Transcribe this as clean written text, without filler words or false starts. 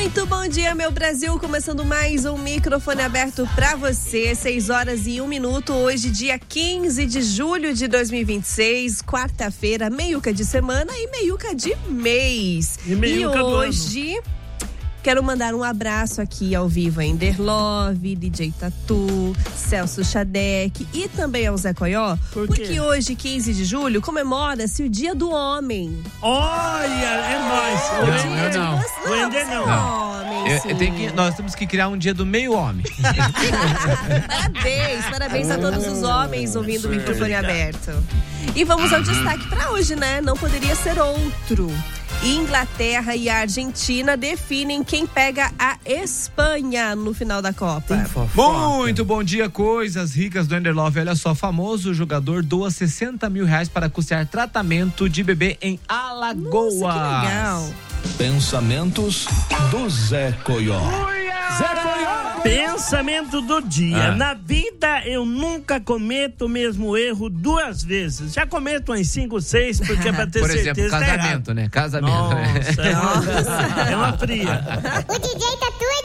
Muito bom dia, meu Brasil, começando mais um microfone aberto pra você, 6h01, hoje dia 15 de julho de 2026, quarta-feira, meiuca de semana e meiuca de mês. E hoje quero mandar um abraço aqui ao vivo a Enderlove, DJ Tatu, Celso Xadec e também ao Zé Coió, porque hoje, 15 de julho, comemora-se o Dia do Homem. Olha, é nóis. Nós temos que criar um dia do meio homem. Parabéns a todos os homens ouvindo o microfone aberto. E vamos ao destaque para hoje, né? Não poderia ser outro. Inglaterra e a Argentina definem quem pega a Espanha no final da Copa. Muito bom dia, coisas ricas do Enderlove. Olha só, famoso jogador doa R$60 mil para custear tratamento de bebê em Alagoas. Nossa, que legal. Pensamentos do Zé Coió. Zé Coió. Pensamento do dia. Na vida eu nunca cometo o mesmo erro duas vezes. Já cometo umas 5, 6, porque é pra ter Por certeza. exemplo, casamento, né? Casamento. Nossa, é uma fria. O DJ Tatu